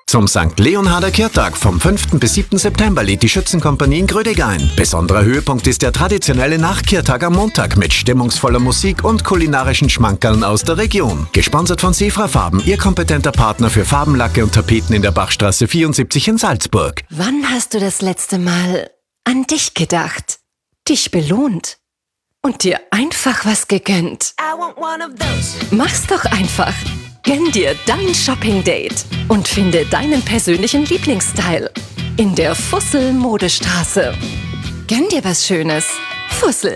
Zum St. Leonharder Kirtag vom 5. bis 7. September lädt die Schützenkompanie in Grödig ein. Besonderer Höhepunkt ist der traditionelle Nachkirtag am Montag mit stimmungsvoller Musik und kulinarischen Schmankerln aus der Region. Gesponsert von Sefra Farben, Ihr kompetenter Partner für Farbenlacke und Tapeten in der Bachstraße 74 in Salzburg. Wann hast du das letzte Mal an dich gedacht, dich belohnt und dir einfach was gegönnt? Mach's doch einfach. Gönn dir dein Shopping-Date und finde deinen persönlichen Lieblingsstyle in der Fussel Modestraße. Gönn dir was Schönes. Fussel.